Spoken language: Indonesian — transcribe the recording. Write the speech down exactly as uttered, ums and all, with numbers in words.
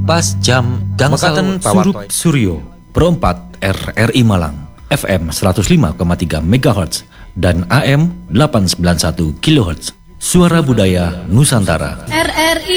pas jam gangsal Mekaten Surup Suryo Perempat R R I Malang F M seratus lima koma tiga megahertz dan A M delapan ratus sembilan puluh satu kilohertz. Suara Budaya Nusantara. R R I